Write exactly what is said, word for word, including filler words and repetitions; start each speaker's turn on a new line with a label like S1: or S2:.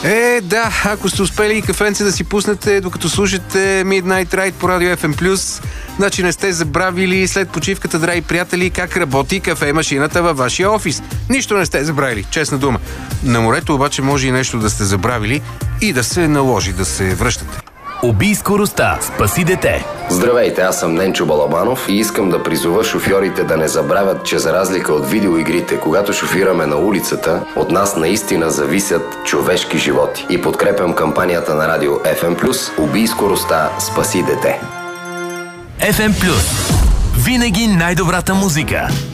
S1: Е, да, ако сте успели и кафенце да си пуснете, докато слушате Midnight Ride по радио Еф Ем плюс, значи не сте забравили след почивката, драги приятели, как работи кафе-машината във вашия офис. Нищо не сте забравили, честна дума. На морето обаче може и нещо да сте забравили и да се наложи да се връщате.
S2: Убий скоростта, спаси дете.
S3: Здравейте, аз съм Ненчо Балабанов и искам да призова шофьорите да не забравят, че за разлика от видеоигрите, когато шофираме на улицата, от нас наистина зависят човешки животи. И подкрепям кампанията на радио Еф Ем плюс Убий скоростта, спаси дете.
S2: Еф Ем плюс. Винаги най-добрата музика.